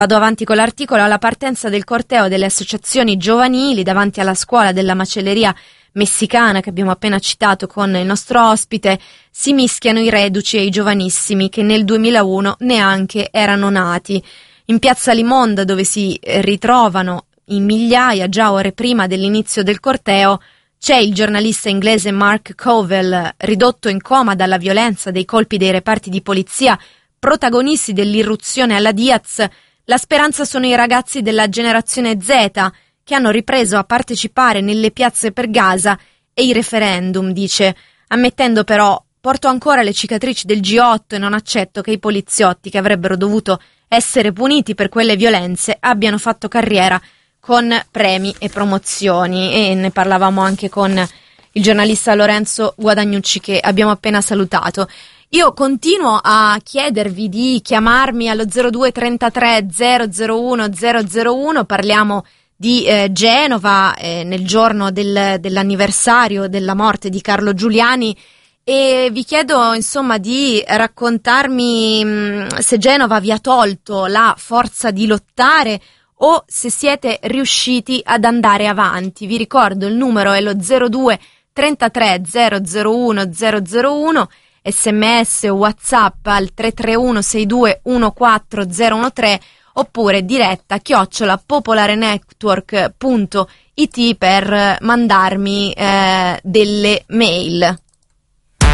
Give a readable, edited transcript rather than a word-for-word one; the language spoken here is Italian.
Vado avanti con l'articolo. Alla partenza del corteo delle associazioni giovanili davanti alla scuola della macelleria messicana che abbiamo appena citato con il nostro ospite si mischiano i reduci e i giovanissimi che nel 2001 neanche erano nati. In piazza Limonda, dove si ritrovano in migliaia già ore prima dell'inizio del corteo, c'è il giornalista inglese Mark Covell, ridotto in coma dalla violenza dei colpi dei reparti di polizia, protagonisti dell'irruzione alla Diaz. La speranza sono i ragazzi della generazione Z che hanno ripreso a partecipare nelle piazze per Gaza e i referendum, dice, ammettendo però: porto ancora le cicatrici del G8 e non accetto che i poliziotti che avrebbero dovuto essere puniti per quelle violenze abbiano fatto carriera con premi e promozioni. E ne parlavamo anche con il giornalista Lorenzo Guadagnucci che abbiamo appena salutato. Io continuo a chiedervi di chiamarmi allo 02 33 001 001, parliamo di Genova nel giorno dell'anniversario della morte di Carlo Giuliani, e vi chiedo insomma di raccontarmi se Genova vi ha tolto la forza di lottare o se siete riusciti ad andare avanti. Vi ricordo il numero è lo 02 33 001 001, SMS o WhatsApp al 331 62 14013 oppure diretta @popolarenetwork.it per mandarmi delle mail.